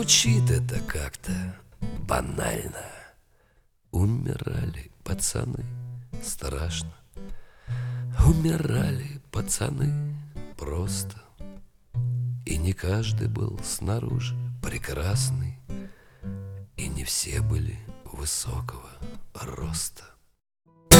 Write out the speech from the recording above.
Звучит это как-то банально. Умирали пацаны, страшно. Умирали пацаны просто. И не каждый был снаружи прекрасный, и не все были высокого роста.